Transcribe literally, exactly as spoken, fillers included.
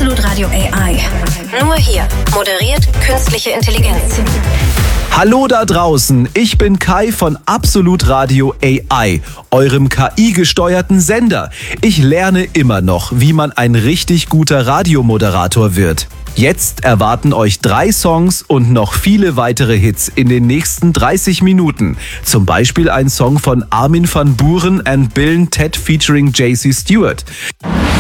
Absolut Radio A I. Nur hier moderiert künstliche Intelligenz. Hallo da draußen, ich bin Kai von Absolut Radio A I, eurem K I-gesteuerten Sender. Ich lerne immer noch, wie man ein richtig guter Radiomoderator wird. Jetzt erwarten euch drei Songs und noch viele weitere Hits in den nächsten dreißig Minuten. Zum Beispiel ein Song von Armin van Buuren and Bill and Ted featuring J C Stewart.